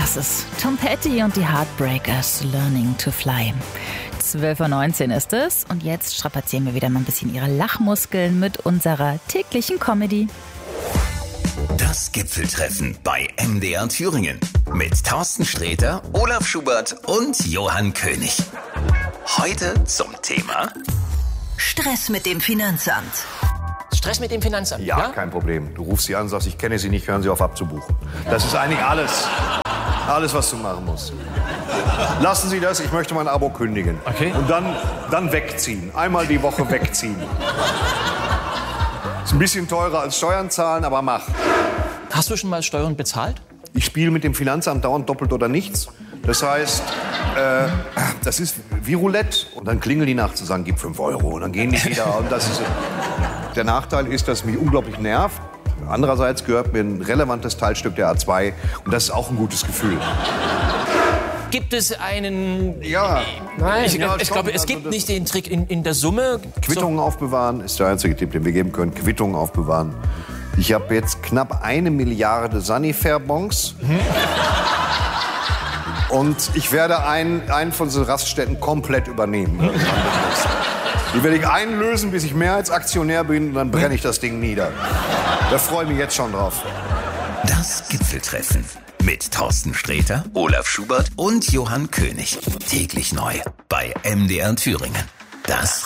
Das ist Tom Petty und die Heartbreakers, Learning to Fly. 12:19 Uhr ist es und jetzt strapazieren wir wieder mal ein bisschen Ihre Lachmuskeln mit unserer täglichen Comedy. Das Gipfeltreffen bei MDR Thüringen mit Thorsten Sträter, Olaf Schubert und Johann König. Heute zum Thema Stress mit dem Finanzamt. Stress mit dem Finanzamt? Ja, kein Problem. Du rufst sie an, sagst, ich kenne sie nicht, hören sie auf abzubuchen. Das ist eigentlich alles. Alles, was du machen musst. Lassen Sie das, ich möchte mein Abo kündigen. Okay. Und dann wegziehen. Einmal die Woche wegziehen. Ist ein bisschen teurer als Steuern zahlen, aber mach. Hast du schon mal Steuern bezahlt? Ich spiele mit dem Finanzamt dauernd doppelt oder nichts. Das heißt, das ist wie Roulette. Und dann klingeln die nachts und sagen, gib 5 Euro. Und dann gehen die wieder. Und das ist, der Nachteil ist, dass es mich unglaublich nervt. Andererseits gehört mir ein relevantes Teilstück der A2. Und das ist auch ein gutes Gefühl. Gibt es einen... Ja. Nein, ich Ja, glaube, es gibt nicht den Trick in der Summe. Quittungen aufbewahren ist der einzige Tipp, den wir geben können. Quittungen aufbewahren. Ich habe jetzt knapp 1 Milliarde Sanifair-Bons. Und ich werde einen von diesen Raststätten komplett übernehmen. Die werde ich einlösen, bis ich Mehrheitsaktionär bin. Und dann brenne ich das Ding nieder. Da freue ich mich jetzt schon drauf. das Gipfeltreffen mit Thorsten Sträter, Olaf Schubert und Johann König. Täglich neu bei MDR Thüringen. Das